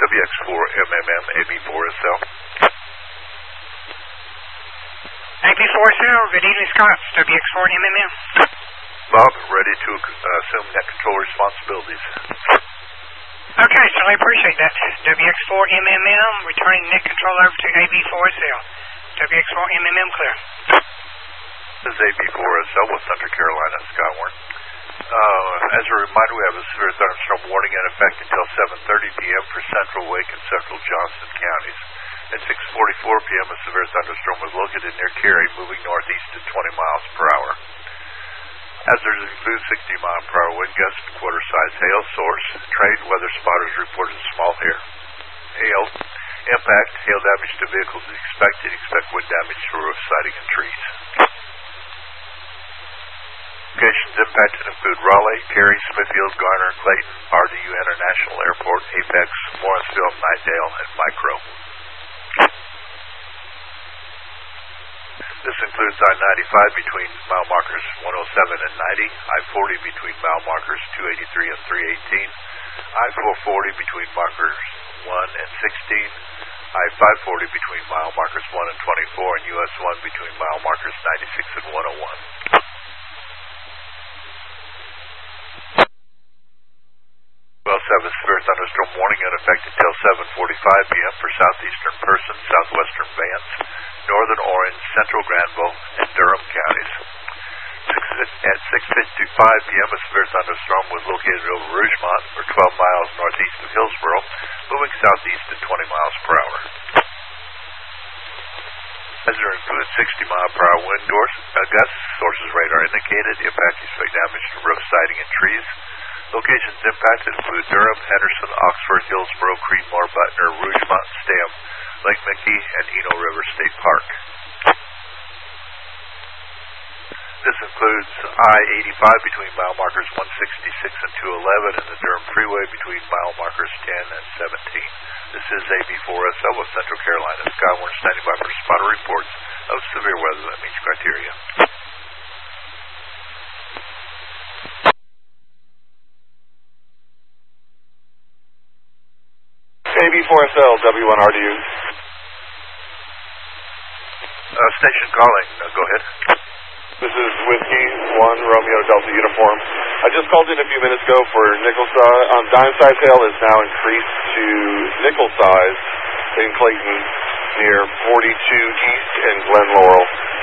WX4MMM, AB4SL. AB4SL, good evening, Scott. WX4MMM. Bob, ready to assume net control responsibilities. Okay, so I appreciate that. WX4MMM, returning net control over to AB4SL. WX4MMM clear. This is AB4SL with Thunder Carolina and Skywarn. As a reminder, we have a severe thunderstorm warning in effect until 7:30 p.m. for Central, Wake, and Central Johnson counties. At 6:44 p.m., a severe thunderstorm was located near Cary, moving northeast at 20 miles per hour. Hazards include 60-mile-per-hour wind gusts, quarter-size hail source. Trade weather spotters reported small hail. Impact, hail damage to vehicles is expected. Expect wind damage to roof siding and trees. Locations impacted include Raleigh, Cary, Smithfield, Garner, Clayton, RDU International Airport, Apex, Morrisville, Knightdale, and Micro. This includes I-95 between mile markers 107 and 90, I-40 between mile markers 283 and 318, I-440 between markers 1 and 16, I-540 between mile markers 1 and 24, and US 1 between mile markers 96 and 101. Well, 7 severe thunderstorm warning in effect until 7:45 p.m. for southeastern Person, southwestern Vance, northern Orange, central Granville, and Durham counties. At 6:55 p.m., a severe thunderstorm was located over Rougemont, or 12 miles northeast of Hillsboro, moving southeast at 20 miles per hour. Hazard includes 60-mile-per-hour wind gusts. Sources radar indicated. Impact expect damage to roof siding and trees. Locations impacted include Durham, Henderson, Oxford, Hillsboro, Creedmoor, Butner, Rougemont, Stam, Lake Mickey, and Eno River State Park. This includes I-85 between mile markers 166 and 211 and the Durham Freeway between mile markers 10 and 17. This is AB4SL with Central Carolina Skywarn standing by for spotter reports of severe weather that meets criteria. AB4SL, W1RDU. Station calling. Go ahead. This is Whiskey 1 Romeo Delta Uniform. I just called in a few minutes ago for nickel size. Dime size hail is now increased to nickel size in Clayton near 42 East and Glen Laurel.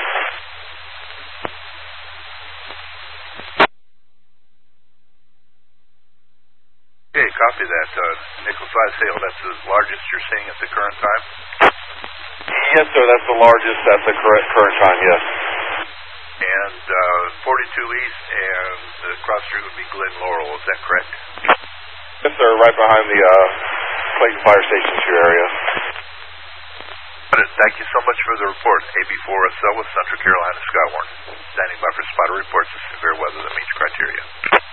Okay, copy that. Nickel size hail, that's the largest you're seeing at the current time? Yes, sir, that's the largest at the current time, yes. And 42 East and the cross street would be Glen Laurel, is that correct? Yes, sir, right behind the Clayton Fire Station 2 area. Thank you so much for the report. AB4SL with Central Carolina Skywarn. Standing by for spotter reports of severe weather that meets criteria.